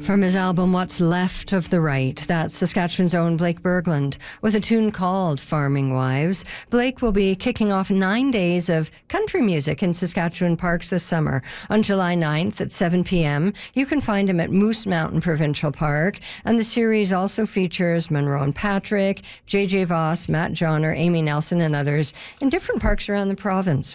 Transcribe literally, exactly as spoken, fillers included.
From his album What's Left of the Right, that's Saskatchewan's own Blake Berglund, with a tune called Farming Wives. Blake will be kicking off nine days of country music in Saskatchewan parks this summer. On July ninth at seven p.m, you can find him at Moose Mountain Provincial Park, and the series also features Monroe and Patrick, J J Voss, Matt Johnner, Amy Nelson, and others in different parks around the province.